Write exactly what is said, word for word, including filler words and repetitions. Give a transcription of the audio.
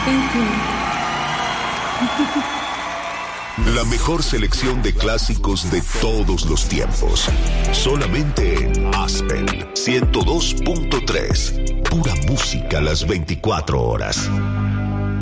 Thank you. La mejor selección de clásicos de todos los tiempos. Solamente en Aspen ciento dos punto tres. Pura música las veinticuatro horas.